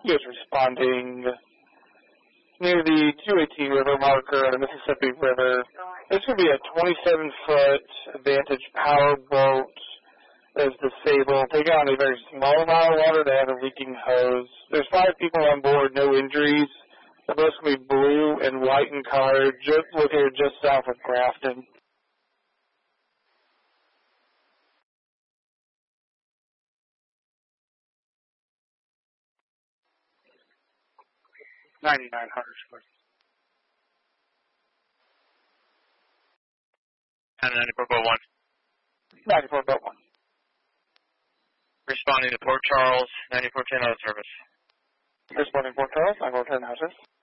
is responding near the 218 River marker on the Mississippi River. This would be a 27-foot Vantage power boat that is disabled. They got on a very small amount of water. They have a leaking hose. There's 5 people on board, no injuries. The boat's going to be blue and white in color, located just south of Grafton. $9,900 square. 94 boat 1. 94 boat 1. Responding to Port Charles, 9410 out of service. Responding Port Charles, 9410 out of service.